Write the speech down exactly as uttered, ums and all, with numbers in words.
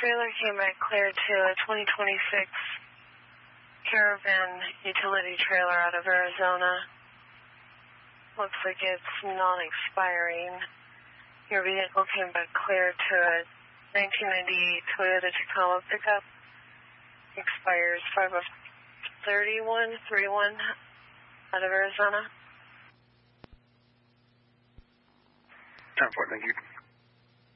trailer came back clear to a twenty twenty-six Caravan utility trailer out of Arizona. Looks like it's non-expiring. Your vehicle came back clear to a nineteen ninety-eight Toyota Tacoma pickup. Expires five of thirty-one thirty-one out of Arizona. ten four, thank you.